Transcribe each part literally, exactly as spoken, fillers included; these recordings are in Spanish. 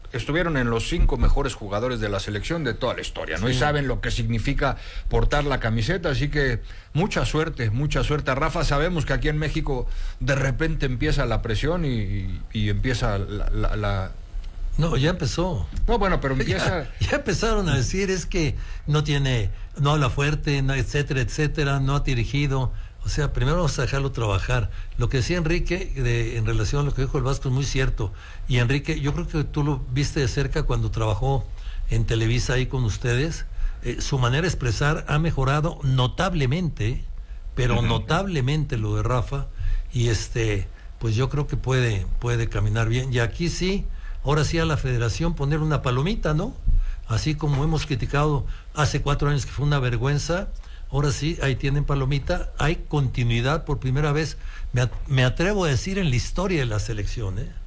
estuvieron en los cinco mejores jugadores de la selección de toda la historia, ¿no? Sí. Y saben lo que significa portar la camiseta, así que mucha suerte, mucha suerte a Rafa. Sabemos que aquí en México de repente empieza la presión y, y, y empieza la, la, la... No, ya empezó. No, bueno, pero empieza... Ya, ya empezaron a decir, es que no tiene, no habla fuerte, no, etcétera, etcétera, no ha dirigido. O sea, primero vamos a dejarlo trabajar. Lo que decía Enrique de, en relación a lo que dijo el Vasco es muy cierto. Y Enrique, yo creo que tú lo viste de cerca cuando trabajó en Televisa ahí con ustedes. Eh, su manera de expresar ha mejorado notablemente, pero uh-huh. notablemente lo de Rafa. Y este, pues yo creo que puede, puede caminar bien. Y aquí sí, ahora sí a la federación poner una palomita, ¿no? Así como hemos criticado hace cuatro años que fue una vergüenza. Ahora sí, ahí tienen palomita, hay continuidad por primera vez, me, at- me atrevo a decir, en la historia de la selección, ¿eh?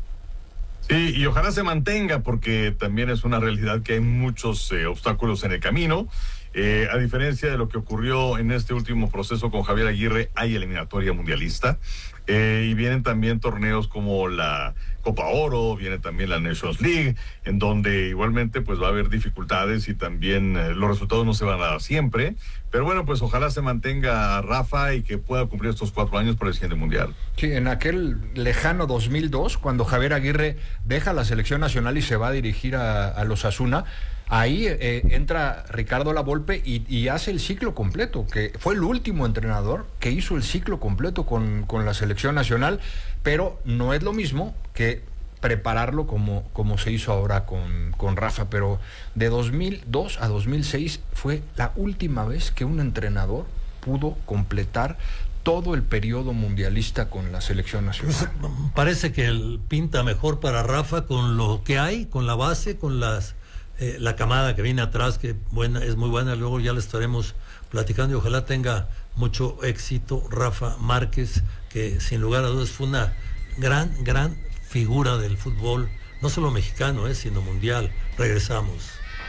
Sí, y ojalá se mantenga, porque también es una realidad que hay muchos eh, obstáculos en el camino. Eh, a diferencia de lo que ocurrió en este último proceso con Javier Aguirre, hay eliminatoria mundialista. Eh, y vienen también torneos como la Copa Oro, viene también la Nations League, en donde igualmente pues va a haber dificultades y también eh, los resultados no se van a dar siempre. Pero bueno, pues ojalá se mantenga Rafa y que pueda cumplir estos cuatro años para el siguiente mundial. Sí, en aquel lejano dos mil dos, cuando Javier Aguirre deja la selección nacional y se va a dirigir a, a los Asuna, ahí eh, entra Ricardo Lavolpe y, y hace el ciclo completo, que fue el último entrenador que hizo el ciclo completo con, con la selección nacional, pero no es lo mismo que prepararlo como, como se hizo ahora con, con Rafa. Pero de dos mil dos a dos mil seis fue la última vez que un entrenador pudo completar todo el periodo mundialista con la selección nacional. Pues, parece que el pinta mejor para Rafa con lo que hay, con la base, con las eh, la camada que viene atrás, que buena, es muy buena. Luego ya le estaremos platicando y ojalá tenga mucho éxito Rafa Márquez, que sin lugar a dudas fue una gran, gran figura del fútbol, no solo mexicano, eh, sino mundial. Regresamos.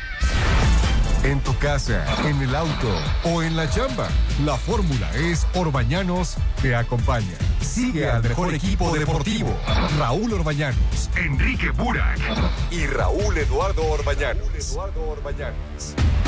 En tu casa, en el auto o en la chamba, la fórmula es Orbañanos te acompaña. Sigue al mejor equipo deportivo, Raúl Orbañanos, Enrique Burak y Raúl Eduardo Orbañanos. Raúl Eduardo Orbañanos.